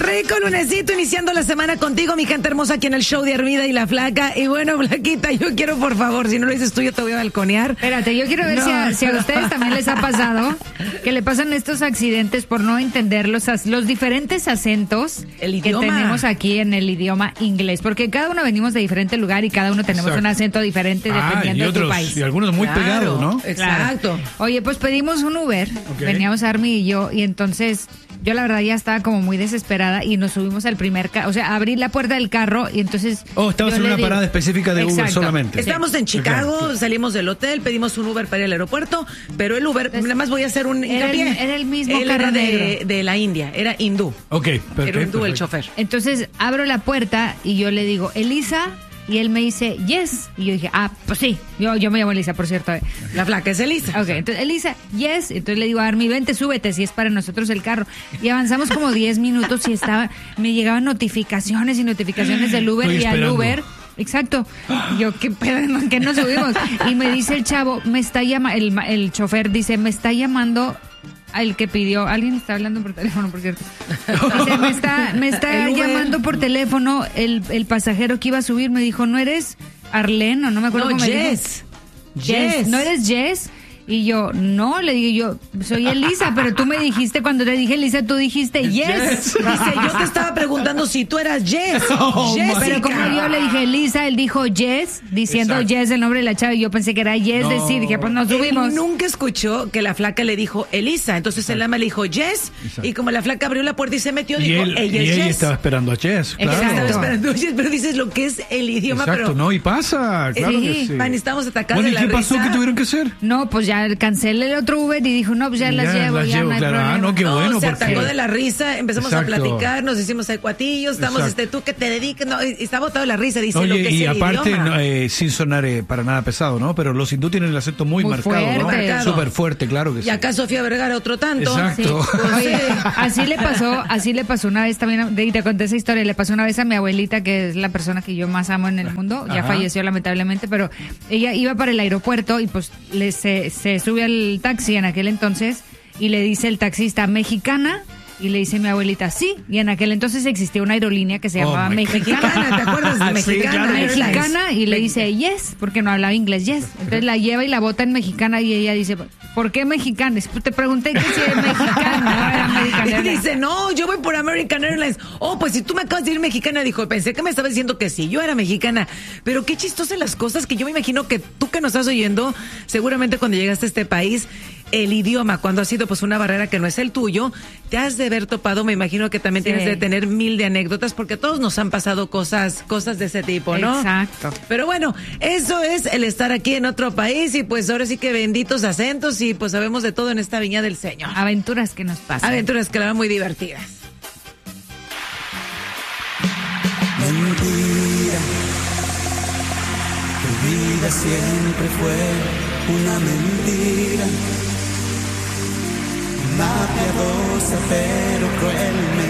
Rico lunesito, iniciando la semana contigo, mi gente hermosa, aquí en el show de Hermida y la Flaca. Y bueno, Flaquita, yo quiero, por favor, si no lo dices tú, yo te voy a balconear. Espérate, yo quiero ver si a ustedes también les ha pasado que le pasan estos accidentes por no entender los diferentes acentos que tenemos aquí en el idioma inglés. Porque cada uno venimos de diferente lugar y cada uno tenemos un acento diferente dependiendo de tu país. Y algunos muy pegados, ¿no? Exacto. Claro. Oye, pues pedimos un Uber, veníamos Army y yo, y entonces yo la verdad ya estaba como muy desesperada y nos subimos al primer carro, o sea, abrí la puerta del carro y entonces... estabas en una parada específica de Uber solamente. Estábamos en Chicago, salimos del hotel, pedimos un Uber para ir al aeropuerto, pero el Uber, nada más voy a hacer un hincapié. Era el mismo Él carro era de la India, era hindú. Ok, perfecto. Era hindú el chofer. Entonces abro la puerta y yo le digo, Elisa... Y él me dice, yes. Y yo dije, pues sí. Yo me llamo Elisa, por cierto. La Flaca es Elisa. Ok, entonces Elisa, yes. Entonces le digo a Army, vente, súbete, si es para nosotros el carro. Y avanzamos como 10 minutos y me llegaban notificaciones y notificaciones del Uber y al Uber. Exacto. Yo, ¿qué pedo? ¿En qué nos subimos? Y me dice el chavo, el chofer dice, me está llamando... El que pidió, alguien está hablando por teléfono, por cierto. Dice, me está llamando por teléfono el pasajero que iba a subir, me dijo, ¿no eres Arlene? O no me acuerdo cómo me dijo. Jess. ¿No eres Jess? Y yo, no, le digo yo, soy Elisa, pero tú me dijiste, cuando te dije Elisa, tú dijiste yes. Dice, yo te estaba preguntando si tú eras Jess. Pero como yo le dije Elisa, él dijo Jess, diciendo Jess el nombre de la chava, y yo pensé que era Jess, dije, pues nos subimos. Él nunca escuchó que la Flaca le dijo Elisa, entonces el ama le dijo Jess, y como la Flaca abrió la puerta y se metió, dijo, ella es Jess. Ella estaba esperando a Jess, claro. Estaba esperando a Jess, pero dices lo que es el idioma, pero... No, y pasa, claro que sí. Estamos atacados de la risa. ¿Y qué pasó? ¿Qué tuvieron que hacer? No, pues ya cancelé el otro Uber y dijo, no, pues ya las llevo, no hay problema. Qué bueno. Se atacó de la risa, empezamos a platicar, nos hicimos cuatillos, estamos, tú que te dedicas, está botado de la risa, dice lo que es y el aparte, idioma. Sin sonar para nada pesado, ¿no? Pero los hindú tienen el acento muy marcado, fuerte, ¿no? Súper fuerte, claro que sí. Y acá Sofía Vergara otro tanto. Exacto. Sí. Oye, así le pasó una vez también, y te conté esa historia, le pasó una vez a mi abuelita, que es la persona que yo más amo en el mundo, ya falleció lamentablemente, pero ella iba para el aeropuerto y pues se sube al taxi en aquel entonces y le dice el taxista, ¿mexicana? Y le dice mi abuelita, sí. Y en aquel entonces existía una aerolínea que se llamaba Mexicana. ¿Te acuerdas? Mexicana. Y le dice, yes, porque no hablaba inglés, yes. Entonces la lleva y la bota en Mexicana y ella dice, ¿por qué Mexicana? Te pregunté que si es Mexicana. No era American Airlines. Y dice, no, yo voy por American Airlines. Pues si tú me acabas de decir Mexicana, dijo, pensé que me estabas diciendo que sí, yo era mexicana. Pero qué chistosas las cosas, que yo me imagino que tú que nos estás oyendo, seguramente cuando llegaste a este país, el idioma, cuando ha sido pues una barrera que no es el tuyo, te has de haber topado, me imagino que también tienes de tener 1000 de anécdotas, porque a todos nos han pasado cosas de ese tipo, ¿no? Exacto. Pero bueno, eso es el estar aquí en otro país y pues ahora sí que benditos acentos y pues sabemos de todo en esta viña del Señor. Aventuras que nos pasan. Aventuras que eran muy divertidas. Mentira, tu vida siempre fue una mentira, una piadosa pero cruel